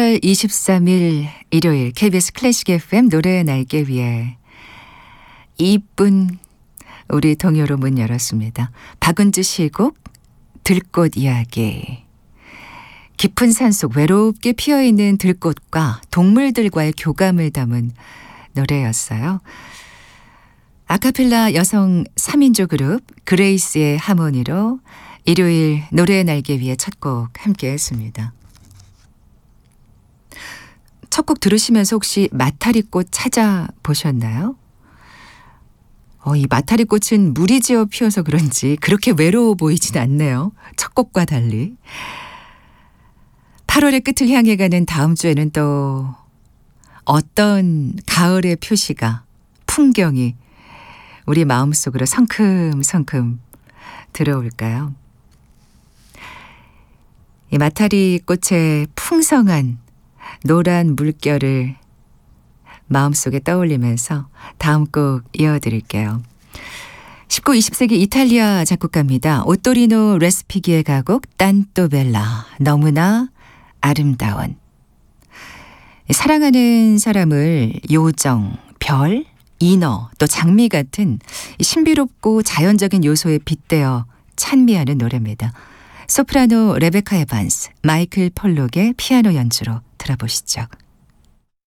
10월 23일 일요일 KBS 클래식 FM 노래의 날개 위에 이쁜 우리 동요로 문 열었습니다. 박은주 시곡 들꽃 이야기. 깊은 산속 외롭게 피어있는 들꽃과 동물들과의 교감을 담은 노래였어요. 아카펠라 여성 3인조 그룹 그레이스의 하모니로 일요일 노래의 날개 위에 첫 곡 함께 했습니다. 첫 곡 들으시면서 혹시 마타리꽃 찾아보셨나요? 이 마타리꽃은 물이 지어 피어서 그런지 그렇게 외로워 보이진 않네요. 첫 곡과 달리. 8월의 끝을 향해 가는 다음 주에는 또 어떤 가을의 표시가, 풍경이 우리 마음속으로 성큼성큼 들어올까요? 이 마타리꽃의 풍성한 노란 물결을 마음속에 떠올리면서 다음 곡 이어드릴게요. 19, 20세기 이탈리아 작곡가입니다. 오토리노 레스피기의 가곡 딴또벨라, 너무나 아름다운. 사랑하는 사람을 요정, 별, 인어, 또 장미 같은 신비롭고 자연적인 요소에 빗대어 찬미하는 노래입니다. 소프라노 레베카 에반스, 마이클 폴록의 피아노 연주로 들어보시죠.